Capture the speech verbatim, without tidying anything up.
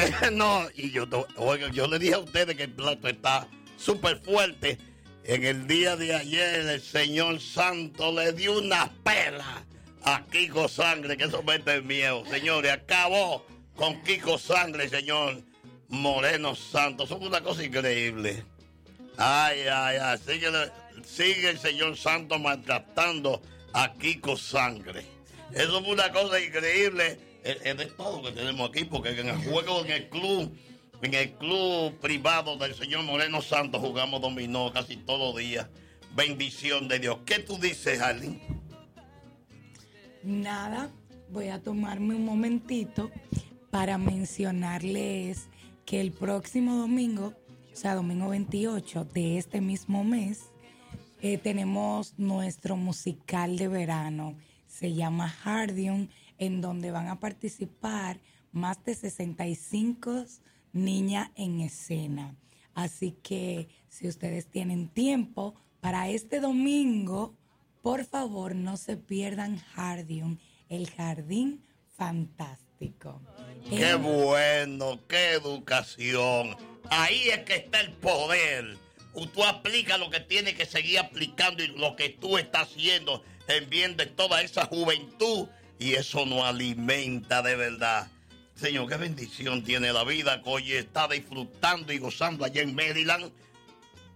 No, y yo, oiga, yo le dije a ustedes que el plato está súper fuerte. En el día de ayer el Señor Santo le dio una pela a Kiko Sangre, que eso mete miedo. Señores, acabó con Kiko Sangre, señor Moreno Santos. Eso fue una cosa increíble. Ay, ay, ay. Sigue, sigue el señor Santos maltratando a Kiko Sangre. Eso fue una cosa increíble. El, el estado que tenemos aquí, porque en el juego, en el club, en el club privado del señor Moreno Santos jugamos dominó casi todos los días. Bendición de Dios. ¿Qué tú dices, Arlene? Nada, voy a tomarme un momentito para mencionarles que el próximo domingo, o sea, domingo veintiocho de este mismo mes, eh, tenemos nuestro musical de verano. Se llama Hardion, en donde van a participar más de sesenta y cinco niñas en escena. Así que si ustedes tienen tiempo para este domingo, por favor no se pierdan Hardion, el jardín fantástico. Qué en... bueno, qué educación. Ahí es que está el poder. Tú aplicas lo que tienes que seguir aplicando y lo que tú estás haciendo en bien de toda esa juventud, y eso nos alimenta de verdad. Señor, qué bendición tiene la vida que hoy está disfrutando y gozando allá en Maryland